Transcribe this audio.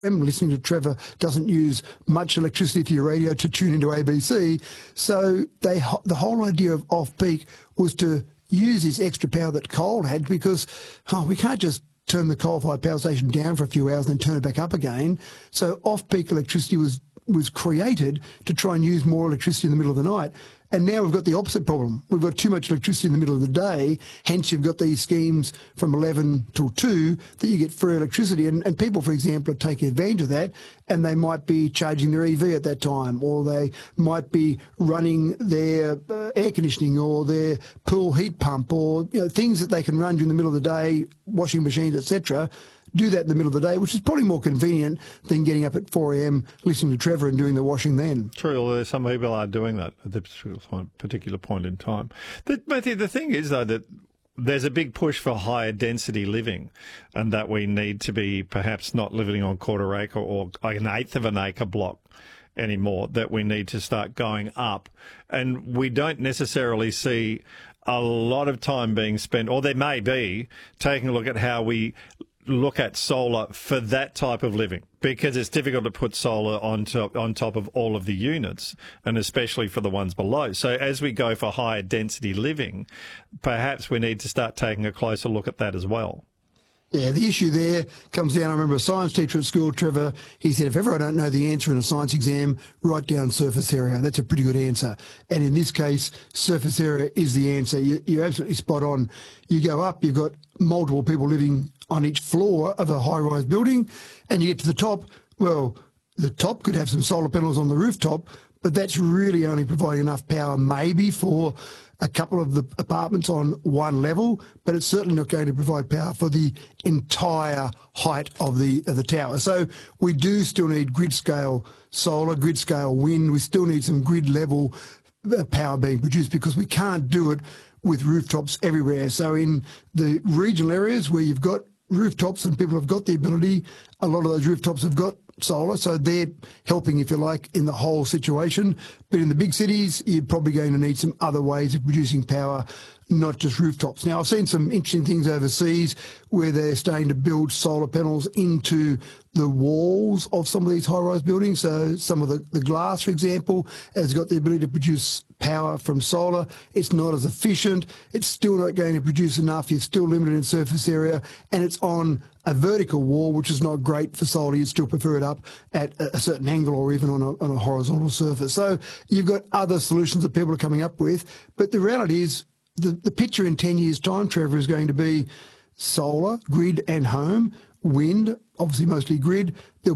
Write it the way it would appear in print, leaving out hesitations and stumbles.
listening to Trevor doesn't use much electricity to your radio to tune into ABC. So the whole idea of off-peak was to use this extra power that coal had, because we can't just turn the coal-fired power station down for a few hours and then turn it back up again. So off-peak electricity was created to try and use more electricity in the middle of the night. And now we've got the opposite problem. We've got too much electricity in the middle of the day, hence you've got these schemes from 11 till 2 that you get free electricity. And people, for example, are taking advantage of that, and they might be charging their EV at that time, or they might be running their air conditioning or their pool heat pump, or things that they can run during the middle of the day, washing machines, etc. Do that in the middle of the day, which is probably more convenient than getting up at 4 a.m, listening to Trevor and doing the washing then. True, although some people are doing that at this particular point in time. Matthew, the thing is, though, that there's a big push for higher density living, and that we need to be perhaps not living on quarter acre or an eighth of an acre block anymore, that we need to start going up. And we don't necessarily see a lot of time being spent, or there may be, taking a look at how we look at solar for that type of living, because it's difficult to put solar on top of all of the units, and especially for the ones below. So as we go for higher density living, perhaps we need to start taking a closer look at that as well. Yeah, the issue there comes down, I remember a science teacher at school, Trevor, he said, if ever I don't know the answer in a science exam, write down surface area. That's a pretty good answer. And in this case, surface area is the answer. You're absolutely spot on. You go up, you've got multiple people living on each floor of a high-rise building, and you get to the top, well, the top could have some solar panels on the rooftop, but that's really only providing enough power maybe for a couple of the apartments on one level, but it's certainly not going to provide power for the entire height of the tower. So we do still need grid-scale solar, grid-scale wind. We still need some grid-level power being produced, because we can't do it with rooftops everywhere. So in the regional areas where you've got rooftops and people have got the ability, a lot of those rooftops have got solar, so they're helping, if you like, in the whole situation. But in the big cities, you're probably going to need some other ways of producing power, not just rooftops. Now, I've seen some interesting things overseas where they're starting to build solar panels into the walls of some of these high-rise buildings. So some of the glass, for example, has got the ability to produce power from solar. It's not as efficient. It's still not going to produce enough. You're still limited in surface area, and it's on a vertical wall, which is not great for solar. You'd still prefer it up at a certain angle, or even on a horizontal surface. So you've got other solutions that people are coming up with. But the reality is, the picture in 10 years' time, Trevor, is going to be solar, grid and home, wind, obviously mostly grid. There'll